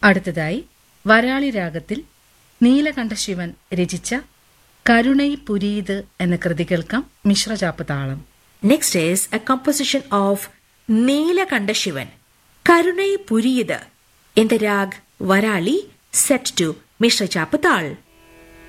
അടുത്തതായി വരാളി രാഗത്തിൽ നീലകണ്ഠശിവൻ രചിച്ച കരുണൈ പുരീത് എന്ന കൃതി കേൾക്കാം. മിശ്രചാപ്പ് താളം. Next is a composition of Neelakanta Shivan, Karunai Puriyid, in the rag Varali, set to Mishra Chapatal.